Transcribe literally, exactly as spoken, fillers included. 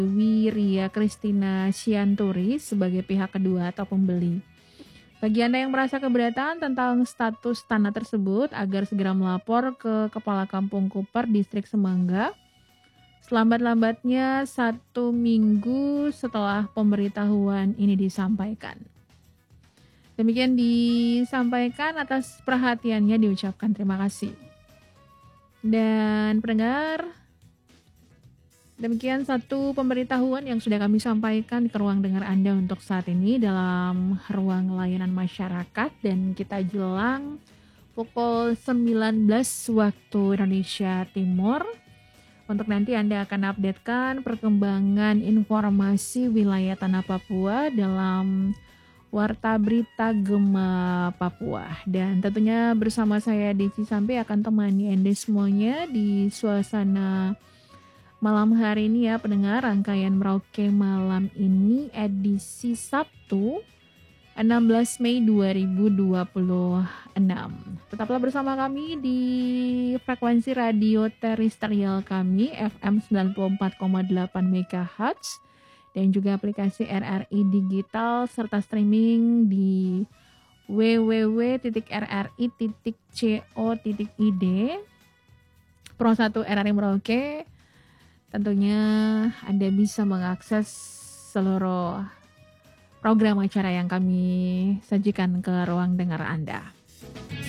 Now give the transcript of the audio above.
Ria Christina Sianturi sebagai pihak kedua atau pembeli. Bagi Anda yang merasa keberatan tentang status tanah tersebut, agar segera melapor ke Kepala Kampung Kuper Distrik Semangga selambat-lambatnya satu minggu setelah pemberitahuan ini disampaikan. Demikian disampaikan, atas perhatiannya diucapkan terima kasih. Dan pendengar, demikian satu pemberitahuan yang sudah kami sampaikan ke ruang dengar Anda untuk saat ini dalam ruang layanan masyarakat, dan kita jelang pukul sembilan belas waktu Indonesia Timur. Untuk nanti Anda akan updatekan perkembangan informasi wilayah Tanah Papua dalam Warta Berita Gema Papua. Dan tentunya bersama saya Desi Sampai akan temani Anda semuanya di suasana malam hari ini ya pendengar. Rangkaian Merauke malam ini edisi Sabtu enam belas Mei dua ribu dua puluh enam. Tetaplah bersama kami di frekuensi radio terestrial kami F M sembilan puluh empat koma delapan megahertz dan juga aplikasi R R I digital serta streaming di w w w titik r r i titik co titik i d. Pro satu R R I Merauke. Tentunya Anda bisa mengakses seluruh program acara yang kami sajikan ke ruang dengar Anda.